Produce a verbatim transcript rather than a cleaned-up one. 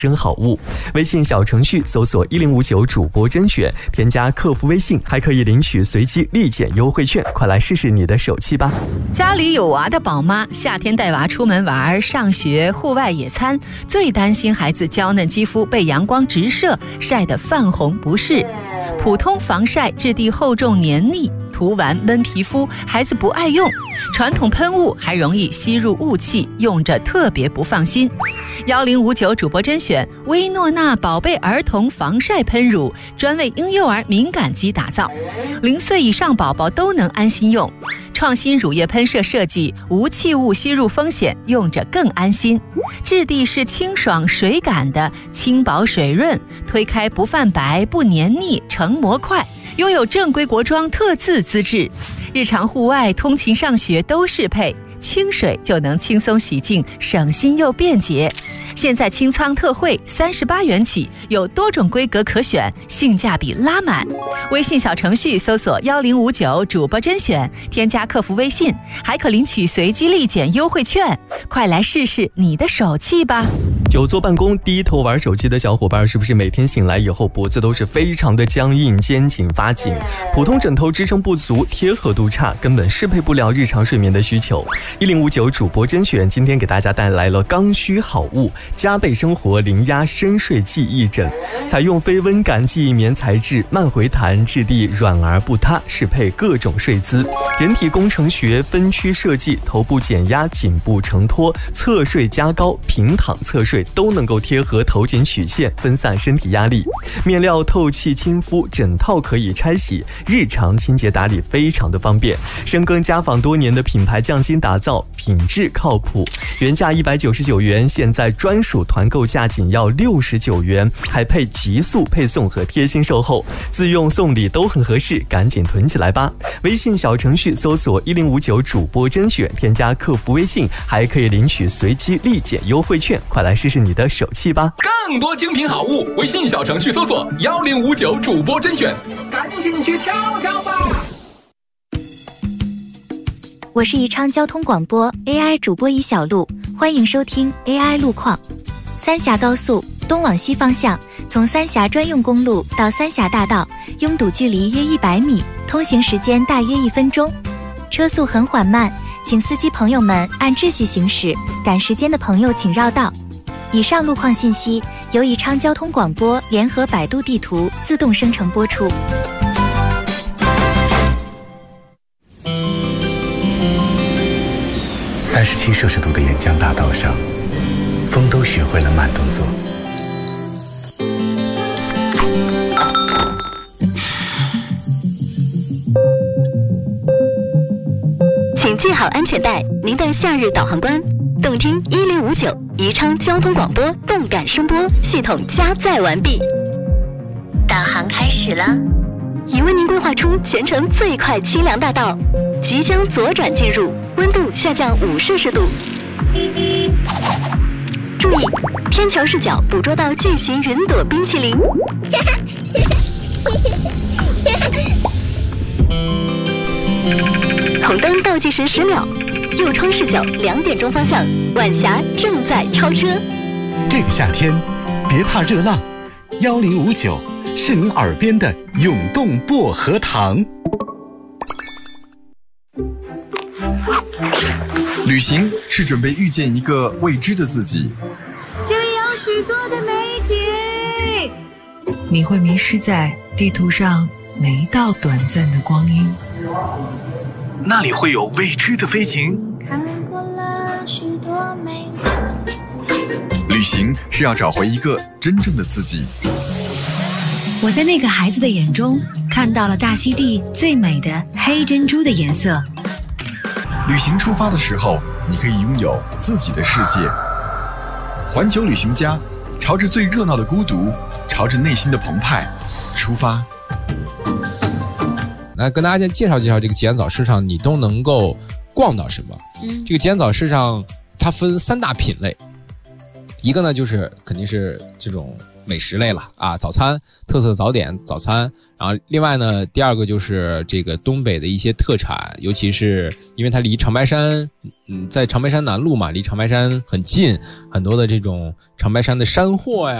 真好物。微信小程序搜索一零五九主播甄选，添加客服微信，还可以领取随机立减优惠券，快来试试你的手气吧。 家里有娃的宝妈，夏天带娃出门玩、上学、户外野餐，最担心孩子娇嫩肌肤被阳光直射晒得泛红不适。普通防晒质地厚重黏腻，涂完闷皮肤，孩子不爱用。传统喷雾还容易吸入雾气，用着特别不放心。幺零五九主播甄选薇诺娜宝贝儿童防晒喷乳，专为婴幼儿敏感肌打造，零岁以上宝宝都能安心用。创新乳液喷射设计，无气雾吸入风险，用着更安心。质地是清爽水感的，轻薄水润，推开不泛白不黏腻，成膜快，拥有正规国装特字资质，日常户外通勤上学都适配，清水就能轻松洗净，省心又便捷。现在清仓特惠三十八元起，有多种规格可选，性价比拉满。微信小程序搜索幺零五九主播甄选，添加客服微信，还可领取随机立减优惠券，快来试试你的手气吧。 久坐办公低头玩手机的小伙伴，是不是每天醒来以后脖子都是非常的僵硬，肩颈发紧，普通枕头支撑不足，贴合度差，根本适配不了日常睡眠的需求。一零五九主播甄选今天给大家带来了刚需好物加倍生活零压深睡记忆枕，采用非温感记忆棉材质，慢回弹，质地软而不塌，适配各种睡姿。人体工程学分区设计，头部减压，颈部承托，侧睡加高，平躺侧睡都能够贴合头颈曲线，分散身体压力。面料透气亲肤，枕套可以拆洗，日常清洁打理非常的方便。深耕家纺多年的品牌匠心打造，品质靠谱。原价一百九十九元，现在专属团购价仅要六十九元，还配极速配送和贴心售后，自用送礼都很合适，赶紧囤起来吧。微信小程序搜索一零五九主播甄选，添加客服微信，还可以领取随机立减优惠券，快来试试你的手气吧。 更多精品好物，微信小程序搜索幺零五九主播甄选，赶紧去挑挑吧。 我是宜昌交通广播 A I 主播宜小璐，欢迎收听 A I 路况。三峡高速东往西方向，从三峡专用公路到三峡大道，拥堵距离约一百米，通行时间大约一分钟，车速很缓慢，请司机朋友们按秩序行驶，赶时间的朋友请绕道。以上路况信息由宜昌交通广播联合百度地图自动生成播出。 三十七摄氏度的沿江大道上，风都学会了慢动作。 请系好安全带，您的夏日导航官。动听一零五九，宜昌交通广播动感声波系统加载完毕， 导航开始了。 已为您规划出全程最快清凉大道，即将左转进入，温度下降五摄氏度。注意，天桥视角捕捉到巨型云朵冰淇淋。红灯倒计时十秒，右窗视角两点钟方向，晚霞正在超车。 这个夏天，别怕热浪，幺零五九是你耳边的涌动薄荷糖。 旅行是准备遇见一个未知的自己， 这里有许多的美景， 你会迷失在地图上每一道短暂的光阴。 那里会有未知的飞行。 看过了许多美景。 旅行是要找回一个真正的自己。 我在那个孩子的眼中看到了大溪地最美的黑珍珠的颜色。 旅行出发的时候，你可以拥有自己的世界。环球旅行家，朝着最热闹的孤独，朝着内心的澎湃出发。 来跟大家介绍介绍这个吉安早市场你都能够逛到什么。嗯，这个吉安早市场它分三大品类，一个呢就是肯定是这种美食类了啊，早餐特色早点早餐。然后另外呢，第二个就是这个东北的一些特产，尤其是因为它离长白山，嗯，在长白山南路嘛，离长白山很近，很多的这种长白山的山货呀。